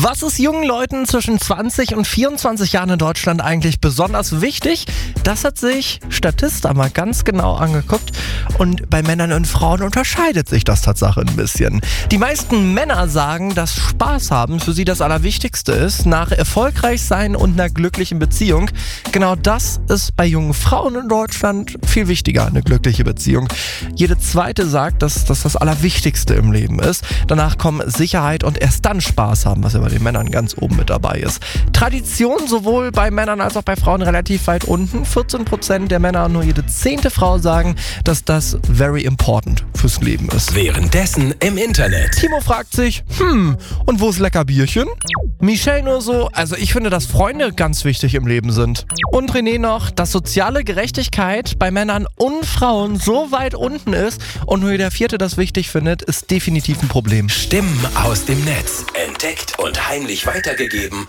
Was ist jungen Leuten zwischen 20 und 24 Jahren in Deutschland eigentlich besonders wichtig? Das hat sich Statista mal ganz genau angeguckt und bei Männern und Frauen unterscheidet sich das Tatsache ein bisschen. Die meisten Männer sagen, dass Spaß haben für sie das Allerwichtigste ist, nach erfolgreich sein und einer glücklichen Beziehung. Genau das ist bei jungen Frauen in Deutschland viel wichtiger, eine glückliche Beziehung. Jede zweite sagt, dass das Allerwichtigste im Leben ist. Danach kommen Sicherheit und erst dann Spaß haben, was ja bei den Männern ganz oben mit dabei ist. Tradition sowohl bei Männern als auch bei Frauen relativ weit unten. 14% der Männer und nur jede 10. Frau sagen, dass das very important fürs Leben ist. Währenddessen im Internet. Timo fragt sich, und wo ist lecker Bierchen? Michelle nur so, also ich finde, dass Freunde ganz wichtig im Leben sind. Und René noch, dass soziale Gerechtigkeit bei Männern und Frauen so weit unten ist und nur jeder 4. das wichtig findet, ist definitiv ein Problem. Stimmen aus dem Netz. Entdeckt und heimlich weitergegeben